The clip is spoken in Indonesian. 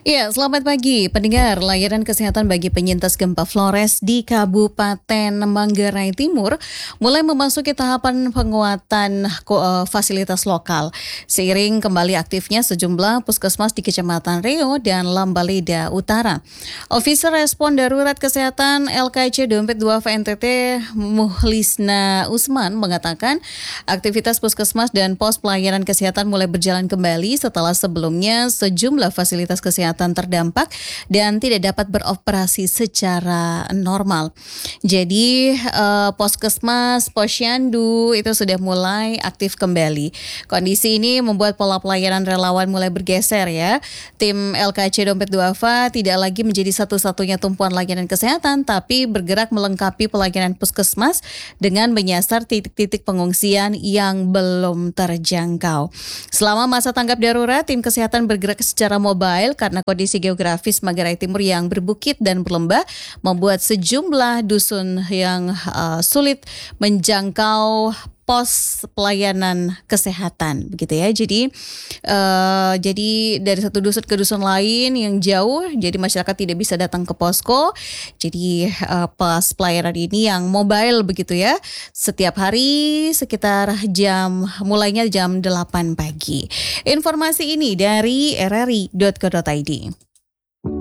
Ya, selamat pagi pendengar. Layanan kesehatan bagi penyintas gempa Flores di Kabupaten Manggarai Timur mulai memasuki tahapan penguatan fasilitas lokal. Seiring kembali aktifnya sejumlah puskesmas di Kecamatan Reo dan Lambaleda Utara. Officer Respon Darurat Kesehatan LKC Dompet 2 VNTT Muhlisna Usman mengatakan aktivitas puskesmas dan pos pelayanan kesehatan mulai berjalan kembali setelah sebelumnya sejumlah fasilitas kesehatan terdampak dan tidak dapat beroperasi secara normal. Jadi Poskesmas, Posyandu itu sudah mulai aktif kembali. Kondisi ini membuat pola pelayanan relawan mulai bergeser ya. Tim LKC Dompet Duafa tidak lagi menjadi satu-satunya tumpuan layanan kesehatan, tapi bergerak melengkapi pelayanan puskesmas dengan menyasar titik-titik pengungsian yang belum terjangkau. Selama masa tanggap darurat, tim kesehatan bergerak secara mobile karena kondisi geografis Manggarai Timur yang berbukit dan berlembah membuat sejumlah dusun yang sulit menjangkau pos pelayanan kesehatan begitu ya. Jadi dari satu dusun ke dusun lain yang jauh, jadi masyarakat tidak bisa datang ke posko. Jadi pos pelayanan ini yang mobile begitu ya. Setiap hari sekitar mulainya jam 8 pagi. Informasi ini dari rri.co.id.